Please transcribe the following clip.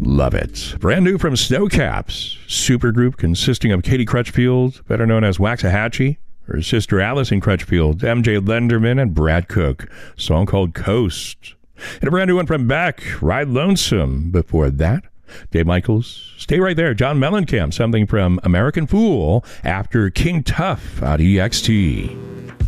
Love it. Brand new from Snowcaps, supergroup consisting of Katie Crutchfield, better known as Waxahachie, her sister Allison Crutchfield, MJ Lenderman, and Brad Cook. Song called Coast. And a brand new one from Beck, Ride Lonesome. Before that, Dave Michaels, Stay Right There. John Mellencamp, something from American Fool after King Tough out EXT.